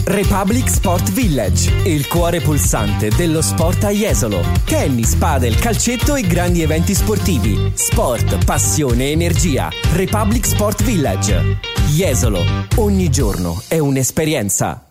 Republic Sport Village, il cuore pulsante dello sport a Jesolo. Tennis, padel, calcetto e grandi eventi sportivi. Sport, passione, energia. Republic Sport Village. Jesolo, ogni giorno è un'esperienza.